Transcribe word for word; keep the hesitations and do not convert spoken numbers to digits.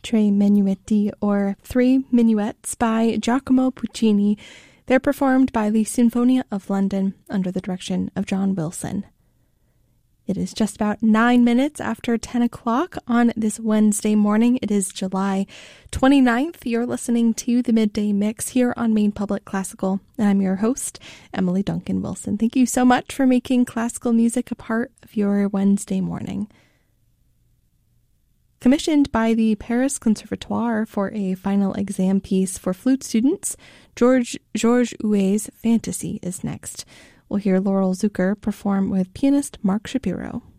Tre Minuetti, or Three Minuets by Giacomo Puccini. They're performed by the Sinfonia of London under the direction of John Wilson. It is just about nine minutes after ten o'clock on this Wednesday morning. It is July twenty-ninth. You're listening to the Midday Mix here on Maine Public Classical, and I'm your host, Emily Duncan Wilson. Thank you so much for making classical music a part of your Wednesday morning. Commissioned by the Paris Conservatoire for a final exam piece for flute students, George Georges Huet's Fantasy is next. We'll hear Laurel Zucker perform with pianist Mark Shapiro.